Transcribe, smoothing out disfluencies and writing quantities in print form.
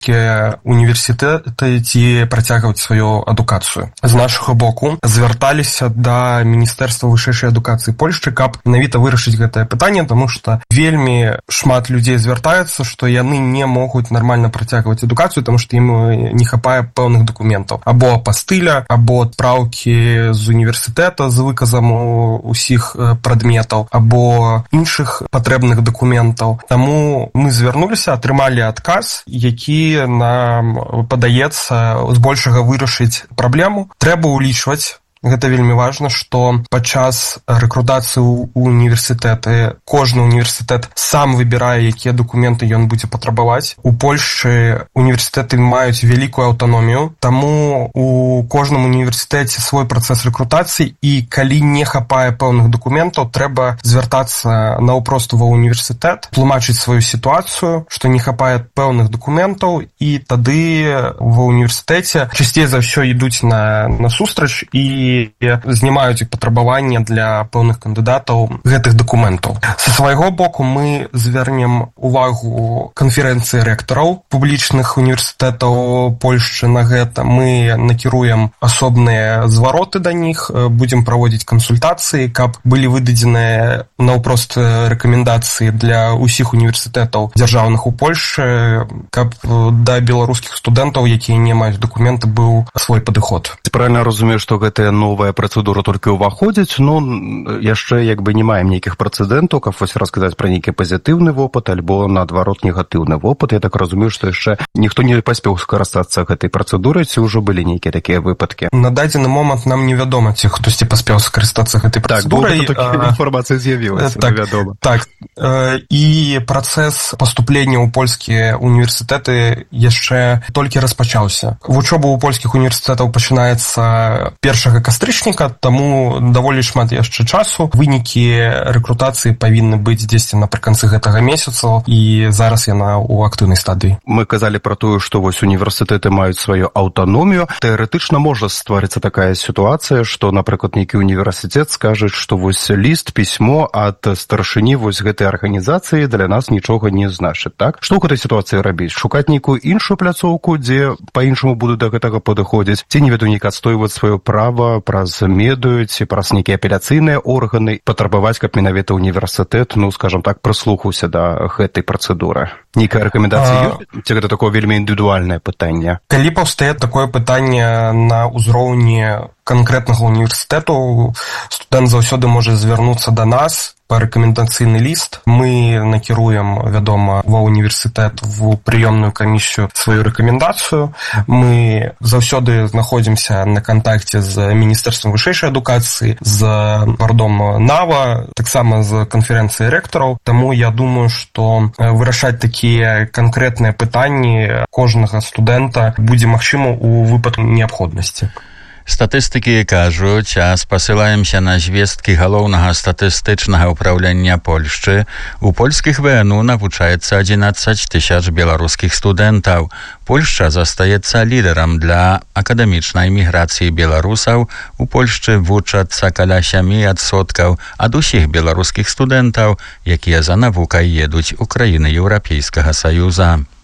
універсітэты ці працягваць сваю адукацыю. З нашага боку звярталіся да Міністэрства вышэйшай адукацыі Польшчы, каб менавіта вырашыць гэтае пытанне, таму што вельмі шмат людзей звяртаюцца, што яны не могуць нармальна працягваць адукацыю, таму што ім не хапае пэўных дакументаў. Або апастыля, або адпраўкі з універсітэта з выказам усіх прадметаў, або іншых патрэбных дакументаў. Таму мы звярнуліся, атрымалі адказ, які нам падаецца збольшага вырашыць праблему. Трэба ўлічваць, гэта вельмі важна, што падчас рэкрутацыі ў універсітэты кожны універсітэт сам выбірае, якія дакументы ён будзе патрабаваць. У Польшчы універсітэты маюць вялікую аўтаномію, таму у кожным універсітэце свой працэс рэкрутацыі, і калі не хапае пэўных дакументаў, трэба звяртацца наўпрост ва універсітэт, тлумачыць сваю сітуацыю, што не хапае пэўных дакументаў, і тады ва універсітэце часцей за ўсё ідуць на сустрач і знімаюць патрабаванне для пэўных кандыдатаў гэтых дакументаў. Са свайго боку мы звярнем увагу канферэнцыі рэктараў публічных універсітэтаў Польшчы на гэта. Мы накіруем асобныя звароты да них, будзем праводзіць кансультацыі, каб былі выдадзеныя наўпрост рэкамендацыі для ўсіх універсітэтаў дзяржаўных у Польшчы, каб да беларускіх студэнтаў, якія не маюць дакументы, быў свой падыход. Правильно разумею, што гэтая новая працэдура толькі ўваходзіць, но яшчэ не маем нейкіх прэцэдэнтаў, каб вось расказаць пра нейкі пазітыўны вопыт альбо, наадварот, негатыўны вопыт. Я так разумею, што яшчэ ніхто не паспеў скарыстацца гэтай працэдурай, ці ўжо былі нейкія такія выпадкі? На дадзены момант нам невядома, ці хтосьці паспеў скарыстацца гэтай працэдурай. Так, інфармацыя з'явілася, невядома. Так, і працэс паступлення ў польскія універсітэты яшчэ толькі распачаўся. Вучоба ў польскіх універсітэтаў пачынаецца 1 кастрычніка, таму даволі шмат яшчэ часу. Вынікі рэкрутацыі павінны быць дзесьці напрыканцы гэтага месяца, і зараз яна ў актыўнай стадыі. Мы казалі пра тое, што вось універсітэты маюць сваю аўтаномію. Тэарэтычна можа стварыцца такая сітуацыя, што, напрыклад, нейкі універсітэт скажа, што вось ліст, пісьмо ад старшыні вось гэтай арганізацыі для нас нічога не значыць, так? Што ў гэтай сітуацыі рабіць? Шукаць нейкую іншую пляцоўку, дзе па-іншаму будуць да гэтага падыходзіць? Ці не веду, нейк адстойваць сваё права праз медыю ці праз нейкія апеляцыйныя органы, патрабаваць, каб менавіта універсітэт, скажам так, прыслухаўся да гэтай працэдуры? Нейкая рэкамендацыя ёсць? Ці гэта такое вельмі індывідуальнае пытанне? Калі паўстае такое пытанне на ўзроўні канкрэтнага універсітэту, студэнт заўсёды можа звярнуцца да нас па рэкамендацыйны ліст. Мы накіруем, вядома, ва універсітэт в прыёмную камісію сваю рэкамендацыю. Мы заўсёды знаходзімся на кантакце з Міністэрствам вышэйшай адукацыі, з НАВА, таксама з канферэнцыяй рэктараў. Таму я думаю, што вырашаць такія канкрэтныя пытанні кожнага студэнта будзе магчыма ў выпадку неабходнасці. Статыстыкі кажуць, а спасылаемся на звесткі галоўнага статыстычнага ўпраўлення Польшчы. У польскіх ВНУ навучаецца 11 000 беларускіх студэнтаў. Польшча застаецца лідарам для акадэмічнай міграцыі беларусаў. У Польшчы вучацца каля 7% ад усіх беларускіх студэнтаў, якія за навукай едуць у краіны Еўрапейскага Саюза.